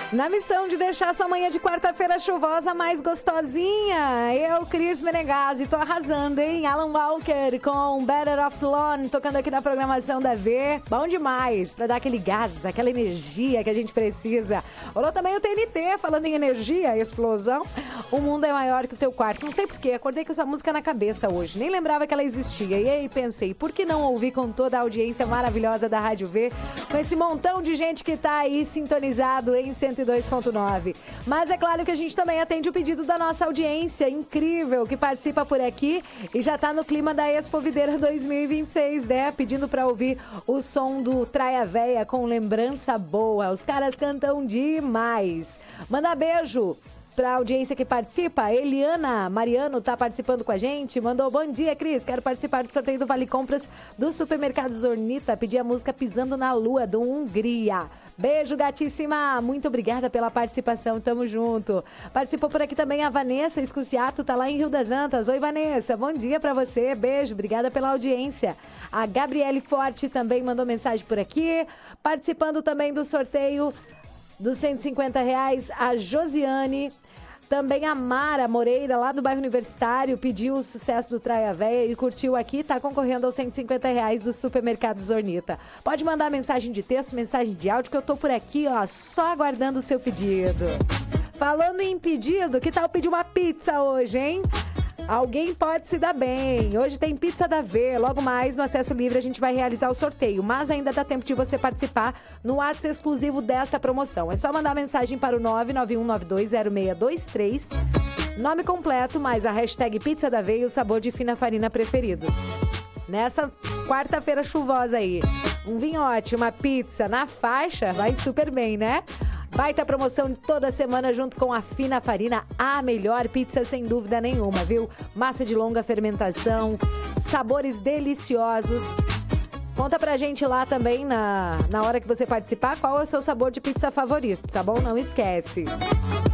Na missão de deixar sua manhã de quarta-feira chuvosa mais gostosinha, eu, Cris Menegazzi, tô arrasando, hein? Alan Walker com Better Off Alone, tocando aqui na programação da V. Bom demais, pra dar aquele gás, aquela energia que a gente precisa. Rolou também o TNT, falando em energia, explosão. O mundo é maior que o teu quarto. Não sei porquê, acordei com essa música na cabeça hoje. Nem lembrava que ela existia. E aí pensei, por que não ouvir com toda a audiência maravilhosa da Rádio V, com esse montão de gente que tá aí sintonizado em 102.9. Mas é claro que a gente também atende o pedido da nossa audiência incrível que participa por aqui e já tá no clima da Expo Videira 2026, né? Pedindo pra ouvir o som do Traia Véia com lembrança boa. Os caras cantam demais. Manda beijo pra audiência que participa. Eliana Mariano tá participando com a gente. Mandou: bom dia, Cris. Quero participar do sorteio do Vale Compras do Supermercado Zornita. Pedi a música Pisando na Lua, do Hungria. Beijo, gatíssima. Muito obrigada pela participação. Tamo junto. Participou por aqui também a Vanessa Escuciato, tá lá em Rio das Antas. Oi, Vanessa. Bom dia pra você. Beijo. Obrigada pela audiência. A Gabriele Forte também mandou mensagem por aqui. Participando também do sorteio dos R$150, a Josiane. Também a Mara Moreira, lá do bairro Universitário, pediu o sucesso do Traia Véia e curtiu aqui, tá concorrendo aos R$150 do Supermercado Zornita. Pode mandar mensagem de texto, mensagem de áudio, que eu tô por aqui, ó, só aguardando o seu pedido. Falando em pedido, que tal pedir uma pizza hoje, hein? Alguém pode se dar bem. Hoje tem Pizza da V. Logo mais, no Acesso Livre, a gente vai realizar o sorteio. Mas ainda dá tempo de você participar no WhatsApp exclusivo desta promoção. É só mandar mensagem para o 991920623. Nome completo, mais a hashtag Pizza da V e o sabor de fina farina preferido. Nessa quarta-feira chuvosa aí, um vinhote, uma pizza na faixa, vai super bem, né? Baita promoção toda semana junto com a Fina Farina, a melhor pizza sem dúvida nenhuma, viu? Massa de longa fermentação, sabores deliciosos. Conta pra gente lá também na hora que você participar qual é o seu sabor de pizza favorito, tá bom? Não esquece.